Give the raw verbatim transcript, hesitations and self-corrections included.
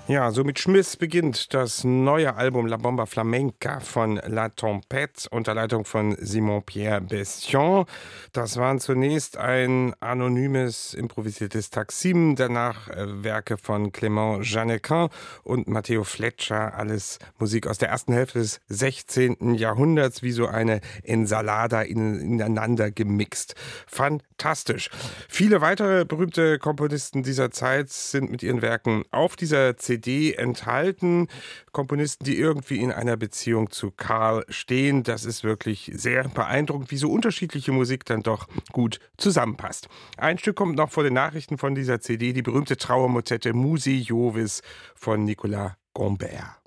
Ja, so mit Schmiss beginnt das neue Album La Bomba Flamenca von La Tempête unter Leitung von Simon-Pierre Bestion. Das waren zunächst ein anonymes, improvisiertes Taksim, danach äh, Werke von Clément Jeannequin und Matteo Fleccia, alles Musik aus der ersten Hälfte des sechzehnten. Jahrhunderts, wie so eine Ensalada in, ineinander gemixt. Fantastisch. Viele weitere berühmte Komponisten dieser Zeit sind mit ihren Werken auf dieser C D enthalten. Komponisten, die irgendwie in einer Beziehung zu Karl stehen. Das ist wirklich sehr beeindruckend, wie so unterschiedliche Musik dann doch gut zusammenpasst. Ein Stück kommt noch vor den Nachrichten von dieser C D, die berühmte Trauermotette Musi Jovis von Nicolas Gombert.